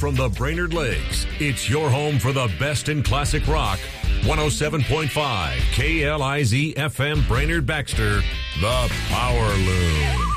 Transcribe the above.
from the Brainerd Lakes, it's your home for the best in classic rock. 107.5 KLIZ FM Brainerd Baxter, the Power Loom.